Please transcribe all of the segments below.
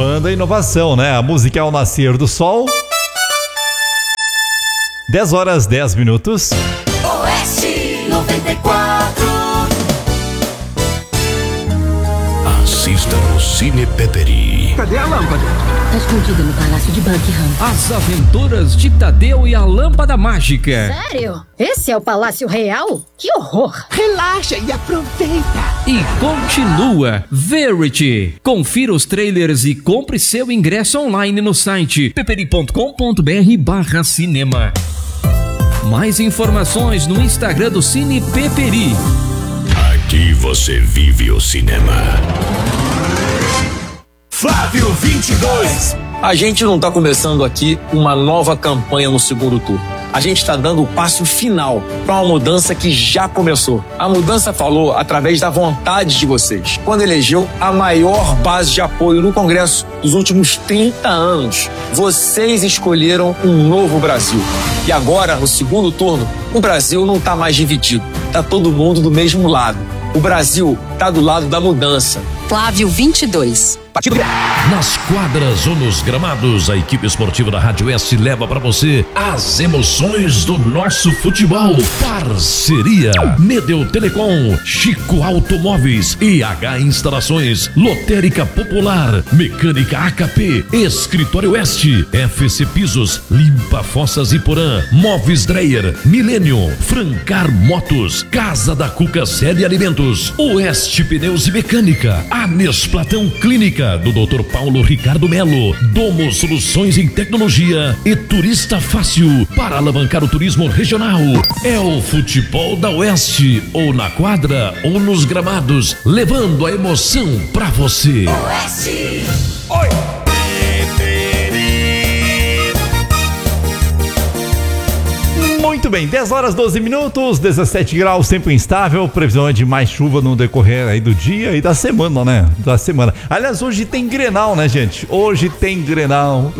Levando a inovação, né? A música é Ao Nascer do Sol. 10 horas, 10 minutos. Oeste 94. Assista no Cine Peperi. Cadê a lâmpada? Tá escondida no Palácio de Buckingham. As Aventuras de Tadeu e a Lâmpada Mágica. Sério? Esse é o Palácio Real? Que horror! Relaxa e aproveita. E continua Verity. Confira os trailers e compre seu ingresso online no site peperi.com.br/cinema. Mais informações no Instagram do Cine Peperi. Aqui você vive o cinema. Flávio 22. A gente não está começando aqui uma nova campanha no segundo turno. A gente está dando o passo final para uma mudança que já começou. A mudança falou através da vontade de vocês, quando elegeu a maior base de apoio no Congresso dos últimos 30 anos. Vocês escolheram um novo Brasil. E agora, no segundo turno, o Brasil não está mais dividido. Está todo mundo do mesmo lado. O Brasil está do lado da mudança. Flávio 22. Nas quadras ou nos gramados, a equipe esportiva da Rádio S leva para você as emoções do nosso futebol. Parceria Medel Telecom, Chico Automóveis, EH Instalações, Lotérica Popular, Mecânica AKP, Escritório Oeste, FC Pisos, Limpa Fossas Iporã, Móveis Dreyer, Milênio, Francar Motos, Casa da Cuca Sede Alimentos, Oeste Pneus e Mecânica, Anes Platão Clínica do Dr. Paulo Ricardo Melo, Domo Soluções em Tecnologia e Turista Fácil para alavancar o turismo regional. É o futebol da Oeste, ou na quadra ou nos gramados, levando a emoção pra você. Oeste. Oi. Muito bem, 10 horas 12 minutos, 17 graus, tempo instável, previsão é de mais chuva no decorrer aí do dia e da semana, né? Da semana. Aliás, hoje tem Grenal, né, gente? Hoje tem Grenal,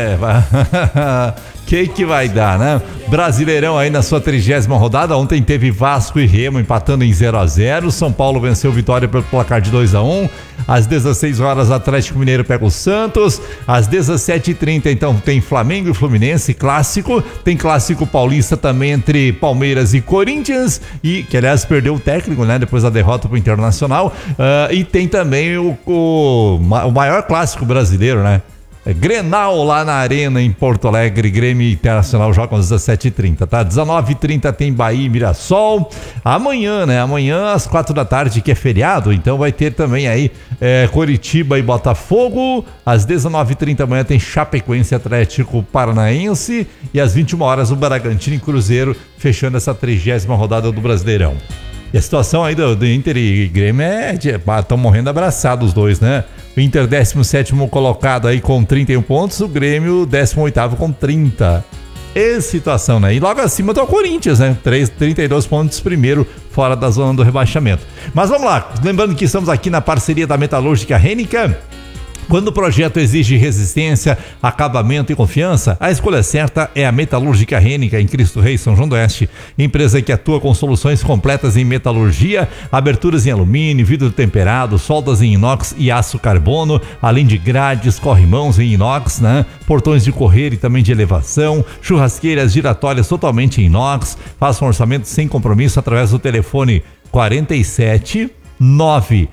que vai dar, né? Brasileirão aí na sua 30ª rodada. Ontem teve Vasco e Remo empatando em 0-0. São Paulo venceu Vitória pelo placar de 2-1. Às 16 horas, Atlético Mineiro pega o Santos. Às 17h30, então, tem Flamengo e Fluminense, clássico. Tem clássico paulista também entre Palmeiras e Corinthians. E, que aliás perdeu o técnico, né? Depois da derrota pro Internacional. E tem também o maior clássico brasileiro, né? Grenal lá na Arena em Porto Alegre, Grêmio Internacional joga às 17h30, tá? 19h30 tem Bahia e Mirassol. Amanhã, né? Amanhã às 4 da tarde, que é feriado, então vai ter também aí Coritiba e Botafogo. Às 19h30 amanhã tem Chapecoense Atlético Paranaense. E às 21 horas o Bragantino e Cruzeiro fechando essa 30ª rodada do Brasileirão. E a situação aí do Inter e Grêmio estão morrendo abraçados os dois, né? O Inter 17º colocado aí com 31 pontos, o Grêmio 18º com 30. Essa situação, né? E logo acima tá o Corinthians, né? 32 pontos primeiro, fora da zona do rebaixamento. Mas vamos lá, lembrando que estamos aqui na parceria da Metalúrgica Heineken. Quando o projeto exige resistência, acabamento e confiança, a escolha certa é a Metalúrgica Heineken, em Cristo Rei, São João do Oeste. Empresa que atua com soluções completas em metalurgia, aberturas em alumínio, vidro temperado, soldas em inox e aço carbono, além de grades, corrimãos em inox, né? Portões de correr e também de elevação, churrasqueiras giratórias totalmente em inox. Faça um orçamento sem compromisso através do telefone 47 9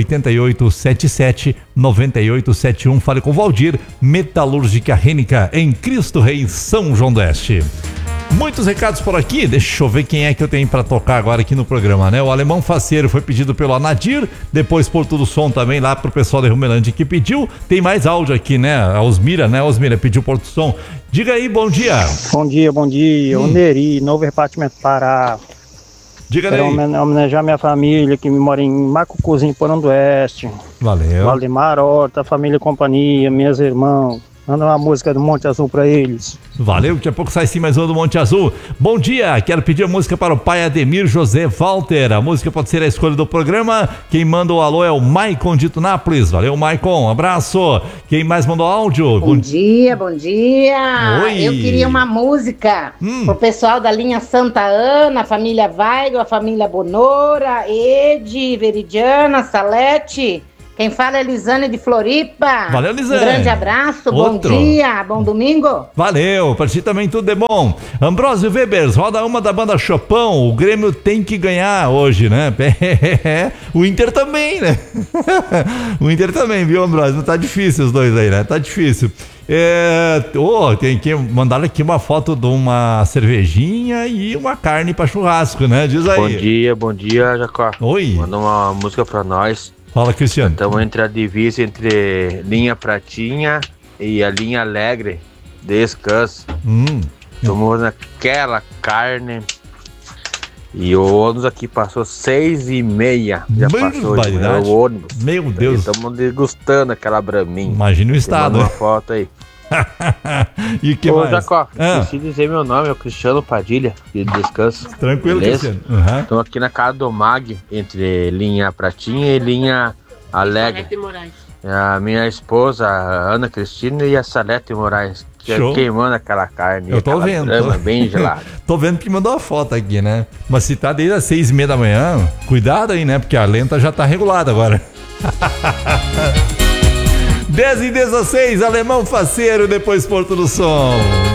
8877 9871. Fale com Valdir. Metalúrgica Heineken, em Cristo Rei, São João do Oeste. Muitos recados por aqui, deixa eu ver quem é que eu tenho para tocar agora aqui no programa, né? O Alemão Faceiro foi pedido pelo Anadir, depois Porto do Som também lá pro pessoal de Rumelândia que pediu. Tem mais áudio aqui, né? A Osmira, né? A Osmira pediu Porto do Som. Diga aí, bom dia. Bom dia. O Neri, Novo Repartimento Pará. Diga aí. Quero homenagear minha família que mora em Macucuzinho, Porão do Oeste. Valeu. Valdemar Horta, família e companhia, meus irmãos. Manda uma música do Monte Azul pra eles. Valeu, daqui a pouco sai sim mais uma do Monte Azul. Bom dia, quero pedir a música para o pai Ademir José Walter. A música pode ser a escolha do programa. Quem manda o alô é o Maicon de Tunápolis. Valeu, Maicon, abraço. Quem mais mandou áudio? Bom dia. Oi. Eu queria uma música pro pessoal da linha Santa Ana, a família Weigl, a família Bonora, Edi, Veridiana, Salete Quem fala é Lisane de Floripa. Valeu, Lisane. Um grande abraço, Outro. Bom dia, bom domingo. Valeu, pra ti também tudo é bom. Ambrósio Webers, roda uma da banda Chopão. O Grêmio tem que ganhar hoje, né? O Inter também, né? O Inter também, viu, Ambrósio? Não tá difícil os dois aí, né? Tá difícil. Tem que mandar aqui uma foto de uma cervejinha e uma carne pra churrasco, né? Diz aí. Bom dia, Jacó. Oi. Manda uma música pra nós. Fala, Cristiano. Estamos entre a divisa entre linha pratinha e a linha alegre. Descanso. Estamos naquela carne. E o ônibus aqui passou 6h30. Já passou o ônibus. Meu Deus. Estamos degustando aquela braminha. Imagina o estado. Manda uma foto aí. E o que mais? Jacó, esqueci de dizer meu nome, é o Cristiano Padilha, de Descanso. Tranquilo, beleza? Cristiano. Estou aqui na casa do Mag, entre linha pratinha e linha alegre. A minha esposa, a Ana Cristina, e a Salete Moraes, queimando aquela carne. Eu tô vendo. Bem gelada. Tô vendo que mandou a foto aqui, né? Mas se tá desde as 6h30 da manhã, cuidado aí, né? Porque a lenta já tá regulada agora. 10h16, Alemão Faceiro, depois Porto do Som.